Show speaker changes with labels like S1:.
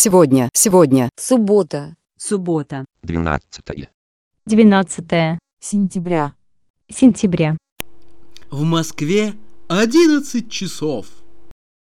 S1: Сегодня.
S2: Суббота.
S3: 12
S2: сентября.
S3: сентября.
S4: В Москве 11 часов.